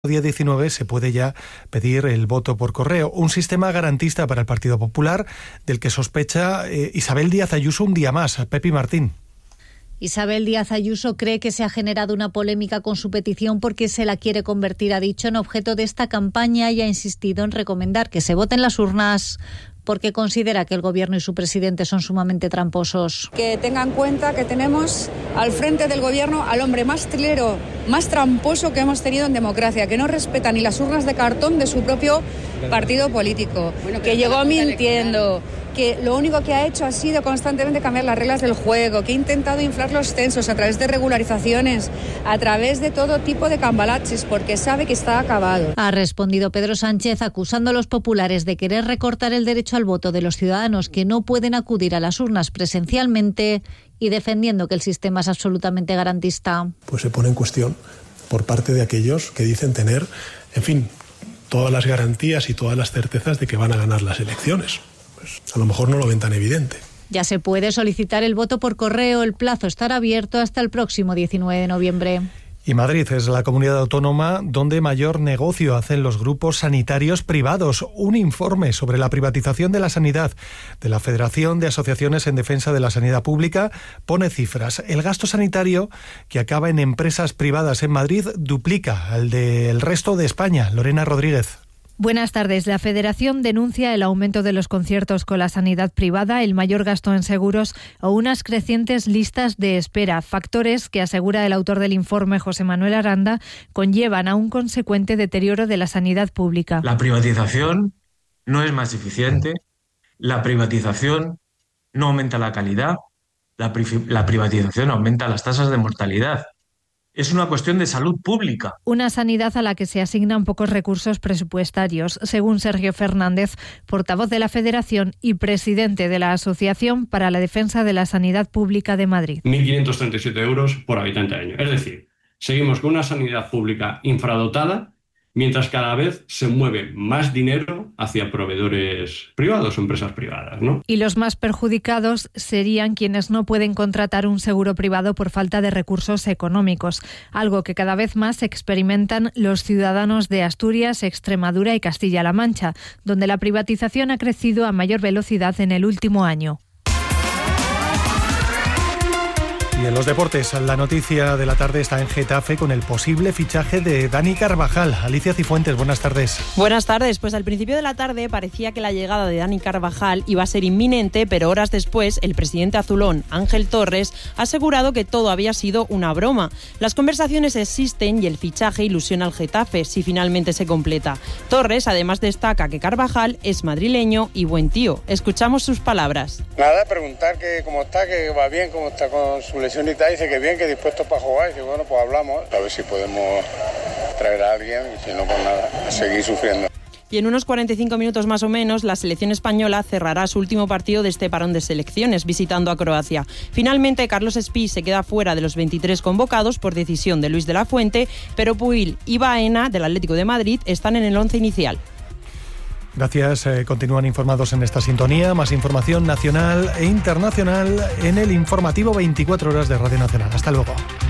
día 19 se puede ya pedir el voto por correo, un sistema garantista para el Partido Popular del que sospecha Isabel Díaz Ayuso un día más. Pepi Martín. Isabel Díaz Ayuso cree que se ha generado una polémica con su petición porque se la quiere convertir, ha dicho, en objeto de esta campaña y ha insistido en recomendar que se voten las urnas porque considera que el Gobierno y su presidente son sumamente tramposos. Que tengan en cuenta que tenemos al frente del Gobierno al hombre más trilero, más tramposo que hemos tenido en democracia, que no respeta ni las urnas de cartón de su propio partido político, que llegó mintiendo, que lo único que ha hecho ha sido constantemente cambiar las reglas del juego, que ha intentado inflar los censos a través de regularizaciones, a través de todo tipo de cambalaches, porque sabe que está acabado. Ha respondido Pedro Sánchez acusando a los populares de querer recortar el derecho al voto de los ciudadanos que no pueden acudir a las urnas presencialmente y defendiendo que el sistema es absolutamente garantista. Pues se pone en cuestión por parte de aquellos que dicen tener, en fin, todas las garantías y todas las certezas de que van a ganar las elecciones. Pues a lo mejor no lo ven tan evidente. Ya se puede solicitar el voto por correo, el plazo estará abierto hasta el próximo 19 de noviembre. Y Madrid es la comunidad autónoma donde mayor negocio hacen los grupos sanitarios privados. Un informe sobre la privatización de la sanidad de la Federación de Asociaciones en Defensa de la Sanidad Pública pone cifras. El gasto sanitario que acaba en empresas privadas en Madrid duplica al del resto de España. Lorena Rodríguez. Buenas tardes. La Federación denuncia el aumento de los conciertos con la sanidad privada, el mayor gasto en seguros o unas crecientes listas de espera. Factores que, asegura el autor del informe, José Manuel Aranda, conllevan a un consecuente deterioro de la sanidad pública. La privatización no es más eficiente, la privatización no aumenta la calidad, la privatización aumenta las tasas de mortalidad. Es una cuestión de salud pública. Una sanidad a la que se asignan pocos recursos presupuestarios, según Sergio Fernández, portavoz de la Federación y presidente de la Asociación para la Defensa de la Sanidad Pública de Madrid. 1.537 euros por habitante al año. Es decir, seguimos con una sanidad pública infradotada, mientras cada vez se mueve más dinero hacia proveedores privados o empresas privadas, ¿no? Y los más perjudicados serían quienes no pueden contratar un seguro privado por falta de recursos económicos, algo que cada vez más experimentan los ciudadanos de Asturias, Extremadura y Castilla-La Mancha, donde la privatización ha crecido a mayor velocidad en el último año. Y en los deportes, la noticia de la tarde está en Getafe con el posible fichaje de Dani Carvajal. Alicia Cifuentes, buenas tardes. Buenas tardes. Pues al principio de la tarde parecía que la llegada de Dani Carvajal iba a ser inminente, pero horas después el presidente azulón, Ángel Torres, ha asegurado que todo había sido una broma. Las conversaciones existen y el fichaje ilusiona al Getafe si finalmente se completa. Torres además destaca que Carvajal es madrileño y buen tío. Escuchamos sus palabras. Nada, preguntar que cómo está, que va bien, cómo está con su lesión y tal, dice que bien, que dispuesto para jugar, y dice, bueno, pues hablamos, a ver si podemos traer a alguien, y si no, pues nada, a seguir sufriendo. Y en unos 45 minutos más o menos, la selección española cerrará su último partido de este parón de selecciones, visitando a Croacia. Finalmente, Carlos Espí se queda fuera de los 23 convocados por decisión de Luis de la Fuente, pero Puig y Baena, del Atlético de Madrid, están en el 11 inicial. Gracias, continúan informados en esta sintonía. Más información nacional e internacional en el informativo 24 horas de Radio Nacional. Hasta luego.